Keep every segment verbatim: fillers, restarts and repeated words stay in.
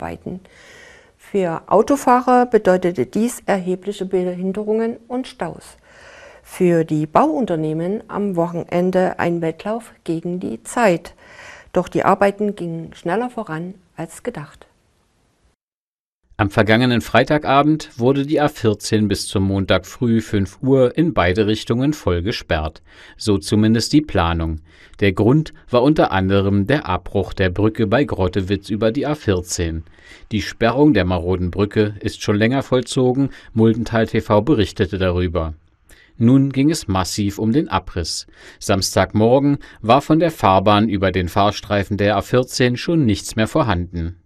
arbeiten. Für Autofahrer bedeutete dies erhebliche Behinderungen und Staus. Für die Bauunternehmen am Wochenende ein Wettlauf gegen die Zeit. Doch die Arbeiten gingen schneller voran als gedacht. Am vergangenen Freitagabend wurde die A vierzehn bis zum Montag früh fünf Uhr in beide Richtungen voll gesperrt. So zumindest die Planung. Der Grund war unter anderem der Abbruch der Brücke bei Grottewitz über die A vierzehn. Die Sperrung der maroden Brücke ist schon länger vollzogen, Muldental T V berichtete darüber. Nun ging es massiv um den Abriss. Samstagmorgen war von der Fahrbahn über den Fahrstreifen der A vierzehn schon nichts mehr vorhanden.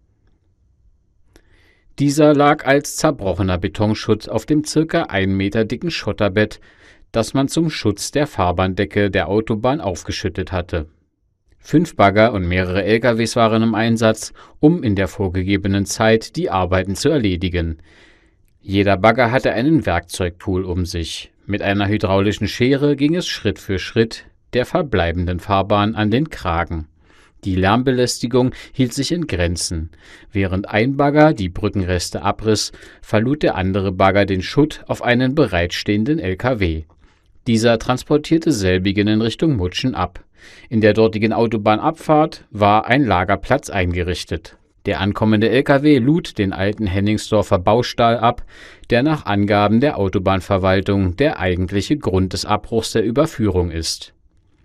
Dieser lag als zerbrochener Betonschutz auf dem circa ein Meter dicken Schotterbett, das man zum Schutz der Fahrbahndecke der Autobahn aufgeschüttet hatte. Fünf Bagger und mehrere L K Ws waren im Einsatz, um in der vorgegebenen Zeit die Arbeiten zu erledigen. Jeder Bagger hatte einen Werkzeugpool um sich. Mit einer hydraulischen Schere ging es Schritt für Schritt der verbleibenden Fahrbahn an den Kragen. Die Lärmbelästigung hielt sich in Grenzen. Während ein Bagger die Brückenreste abriss, verlud der andere Bagger den Schutt auf einen bereitstehenden L K W. Dieser transportierte selbigen in Richtung Mutschen ab. In der dortigen Autobahnabfahrt war ein Lagerplatz eingerichtet. Der ankommende L K W lud den alten Henningsdorfer Baustall ab, der nach Angaben der Autobahnverwaltung der eigentliche Grund des Abbruchs der Überführung ist.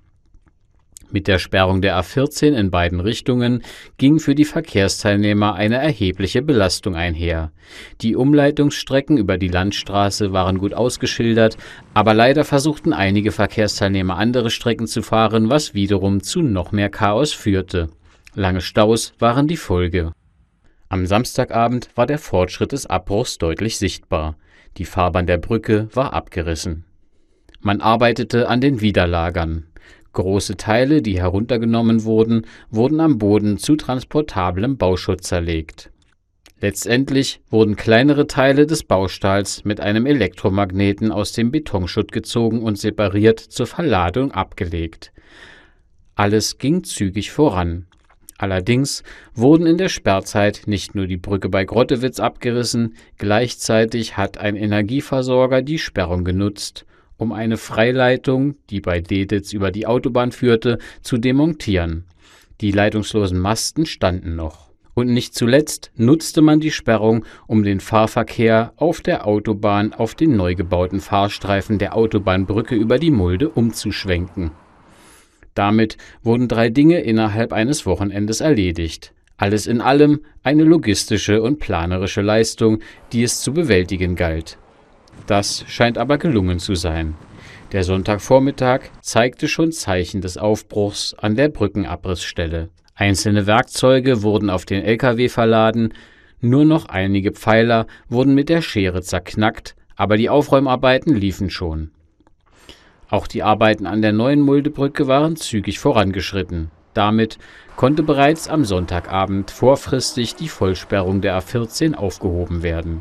Mit der Sperrung der A vierzehn in beiden Richtungen ging für die Verkehrsteilnehmer eine erhebliche Belastung einher. Die Umleitungsstrecken über die Landstraße waren gut ausgeschildert, aber leider versuchten einige Verkehrsteilnehmer andere Strecken zu fahren, was wiederum zu noch mehr Chaos führte. Lange Staus waren die Folge. Am Samstagabend war der Fortschritt des Abbruchs deutlich sichtbar. Die Fahrbahn der Brücke war abgerissen. Man arbeitete an den Widerlagern. Große Teile, die heruntergenommen wurden, wurden am Boden zu transportablem Bauschutt zerlegt. Letztendlich wurden kleinere Teile des Baustahls mit einem Elektromagneten aus dem Betonschutt gezogen und separiert zur Verladung abgelegt. Alles ging zügig voran. Allerdings wurden in der Sperrzeit nicht nur die Brücke bei Grottewitz abgerissen, gleichzeitig hat ein Energieversorger die Sperrung genutzt, um eine Freileitung, die bei Deditz über die Autobahn führte, zu demontieren. Die leitungslosen Masten standen noch. Und nicht zuletzt nutzte man die Sperrung, um den Fahrverkehr auf der Autobahn auf den neu gebauten Fahrstreifen der Autobahnbrücke über die Mulde umzuschwenken. Damit wurden drei Dinge innerhalb eines Wochenendes erledigt. Alles in allem eine logistische und planerische Leistung, die es zu bewältigen galt. Das scheint aber gelungen zu sein. Der Sonntagvormittag zeigte schon Zeichen des Aufbruchs an der Brückenabrissstelle. Einzelne Werkzeuge wurden auf den L K W verladen, nur noch einige Pfeiler wurden mit der Schere zerknackt, aber die Aufräumarbeiten liefen schon. Auch die Arbeiten an der neuen Muldebrücke waren zügig vorangeschritten. Damit konnte bereits am Sonntagabend vorfristig die Vollsperrung der A vierzehn aufgehoben werden.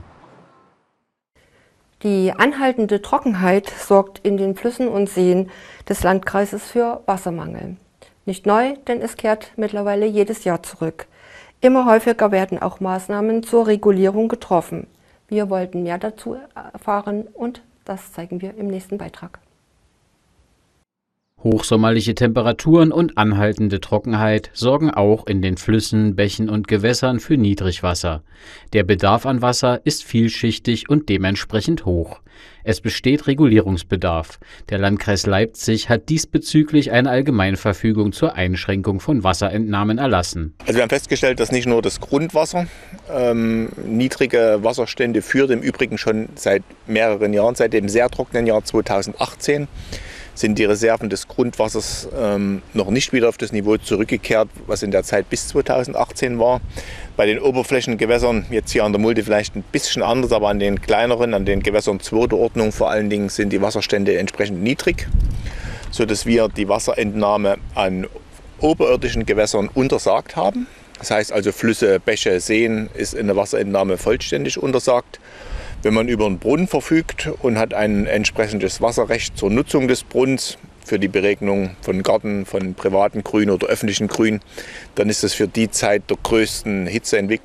Die anhaltende Trockenheit sorgt in den Flüssen und Seen des Landkreises für Wassermangel. Nicht neu, denn es kehrt mittlerweile jedes Jahr zurück. Immer häufiger werden auch Maßnahmen zur Regulierung getroffen. Wir wollten mehr dazu erfahren und das zeigen wir im nächsten Beitrag. Hochsommerliche Temperaturen und anhaltende Trockenheit sorgen auch in den Flüssen, Bächen und Gewässern für Niedrigwasser. Der Bedarf an Wasser ist vielschichtig und dementsprechend hoch. Es besteht Regulierungsbedarf. Der Landkreis Leipzig hat diesbezüglich eine Allgemeinverfügung zur Einschränkung von Wasserentnahmen erlassen. Also wir haben festgestellt, dass nicht nur das Grundwasser ähm, niedrige Wasserstände führt, im Übrigen schon seit mehreren Jahren, seit dem sehr trockenen Jahr zweitausendachtzehn. Sind die Reserven des Grundwassers ähm, noch nicht wieder auf das Niveau zurückgekehrt, was in der Zeit bis zweitausendachtzehn war. Bei den Oberflächengewässern, jetzt hier an der Mulde vielleicht ein bisschen anders, aber an den kleineren, an den Gewässern zweiter Ordnung vor allen Dingen sind die Wasserstände entsprechend niedrig, sodass wir die Wasserentnahme an oberirdischen Gewässern untersagt haben. Das heißt also Flüsse, Bäche, Seen ist in der Wasserentnahme vollständig untersagt. Wenn man über einen Brunnen verfügt und hat ein entsprechendes Wasserrecht zur Nutzung des Brunnens für die Beregnung von Garten, von privaten Grün oder öffentlichen Grün, dann ist das für die Zeit der größten Hitzeentwicklung